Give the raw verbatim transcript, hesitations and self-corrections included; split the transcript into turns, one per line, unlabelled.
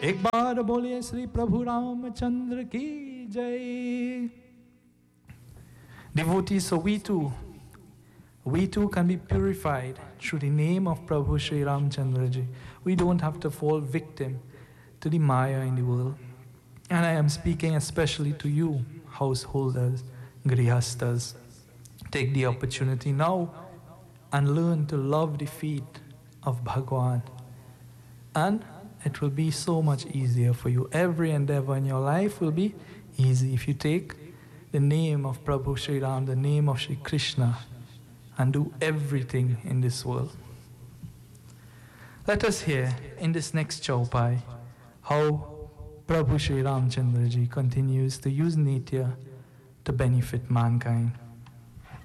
एक बार बोलिए श्री प्रभु रामचंद्र की जय. Devotees, so we too, we too can be purified through the name of Prabhu Sri Ramchandraji. We don't have to fall victim to the Maya in the world. And I am speaking especially to you, householders, grihastas. Take the opportunity now and learn to love the feet of Bhagwan. And it will be so much easier for you. Every endeavor in your life will be easy if you take the name of Prabhu Sri Ram, the name of Sri Krishna, and do everything in this world. Let us hear in this next chaupai how Prabhu Sri Ramchandraji continues to use Nitya to benefit mankind.